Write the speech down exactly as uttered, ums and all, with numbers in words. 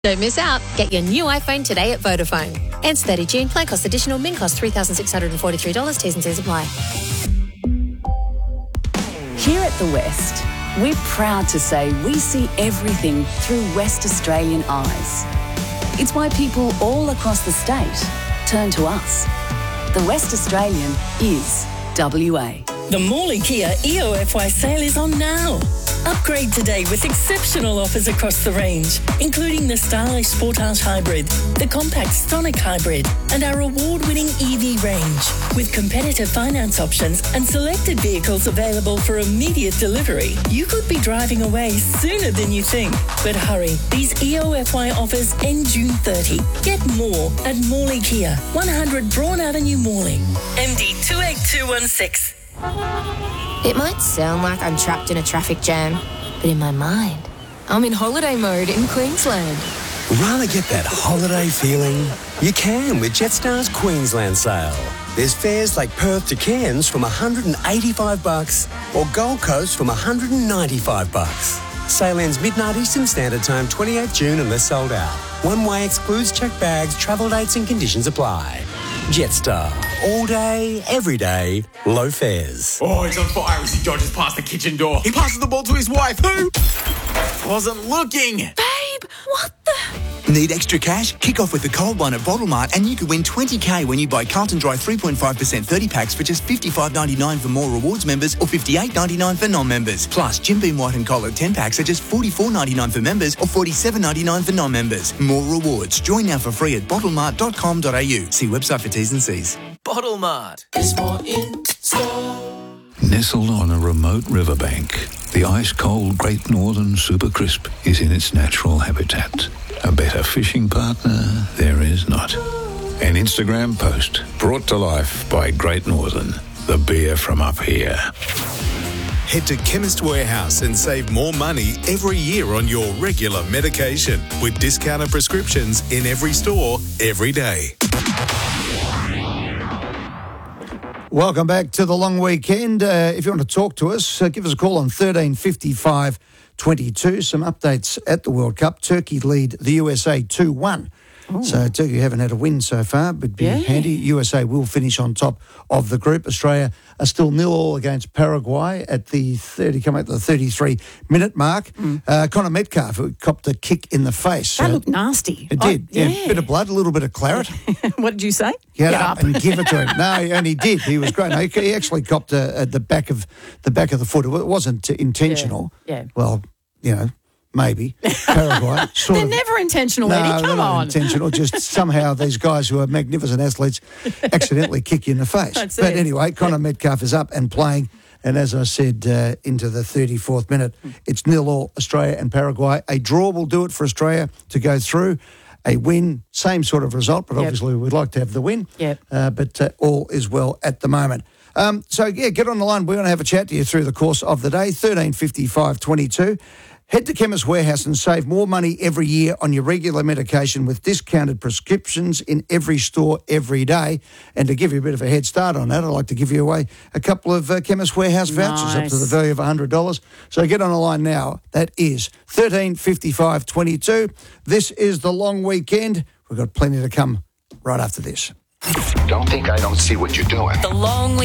Don't miss out. Get your new iPhone today at Vodafone. Ends thirtieth June. Plan cost additional. Min cost three thousand six hundred forty-three dollars. T's and C's apply. Here at The West, we're proud to say we see everything through West Australian eyes. It's why people all across the state turn to us. The West Australian is W A. The Morley Kia E O F Y sale is on now. Upgrade today with exceptional offers across the range, including the stylish Sportage Hybrid, the compact Stonic Hybrid, and our award-winning E V range. With competitive finance options and selected vehicles available for immediate delivery, you could be driving away sooner than you think. But hurry, these E O F Y offers end June thirtieth. Get more at Morley Kia, one hundred Braun Avenue, Morley. M D two eight two one six. It might sound like I'm trapped in a traffic jam, but in my mind, I'm in holiday mode in Queensland. Rather get that holiday feeling? You can with Jetstar's Queensland sale. There's fares like Perth to Cairns from one hundred eighty-five bucks or Gold Coast from one hundred ninety-five bucks. Sale ends midnight Eastern Standard Time, twenty-eighth June unless sold out. One way excludes checked bags, travel dates and conditions apply. Jetstar. All day, every day, low fares. Oh, he's on fire as he dodges past the kitchen door. He passes the ball to his wife, who wasn't looking. Babe, what the... Need extra cash? Kick off with the cold one at Bottle Mart and you could win twenty K when you buy Carlton Dry three point five percent thirty packs for just fifty-five ninety-nine for More Rewards members or fifty-eight ninety-nine for non-members. Plus, Jim Beam White and Collar ten packs are just forty-four ninety-nine for members or forty-seven ninety-nine for non-members. More Rewards. Join now for free at bottlemart dot com dot a u. See website for T's and C's. Bottle Mart. There's more in store. Nestled on a remote riverbank, the ice-cold Great Northern Super Crisp is in its natural habitat. A better fishing partner there is not. An Instagram post brought to life by Great Northern, the beer from up here. Head to Chemist Warehouse and save more money every year on your regular medication with discounted prescriptions in every store, every day. Welcome back to the long weekend. Uh, if you want to talk to us, uh, give us a call on thirteen fifty-five twenty-two. Some updates at the World Cup. Turkey lead the U S A two one. Ooh. So Turkey haven't had a win so far, but be yeah. handy. U S A will finish on top of the group. Australia are still nil all against Paraguay at the thirty, coming at the thirty-three minute mark. Mm. Uh, Connor Metcalf who copped a kick in the face. That uh, looked nasty. It did. Oh, yeah. yeah, bit of blood, a little bit of claret. What did you say? Get, Get up, up and give it to him. No, and he did. He was great. No, he, he actually copped a, a, the back of the back of the foot. It wasn't intentional. Yeah. yeah. Well, you know. Maybe. Paraguay. Sort they're of, never intentional, no, Eddie. Come they're not on. intentional. Just somehow these guys who are magnificent athletes accidentally kick you in the face. That's but it. anyway, Connor Metcalf is up and playing. And as I said, uh, into the thirty-fourth minute, it's nil all Australia and Paraguay. A draw will do it for Australia to go through. A win, same sort of result, but yep. obviously we'd like to have the win. Yep. Uh, but uh, all is well at the moment. Um, so, yeah, get on the line. We're going to have a chat to you through the course of the day, thirteen fifty-five twenty-two. Head to Chemist Warehouse and save more money every year on your regular medication with discounted prescriptions in every store every day. And to give you a bit of a head start on that, I'd like to give you away a couple of uh, Chemist Warehouse vouchers nice. up to the value of one hundred dollars. So get on the line now. That is thirteen fifty-five twenty-two. This is the long weekend. We've got plenty to come right after this. Don't think I don't see what you're doing. The long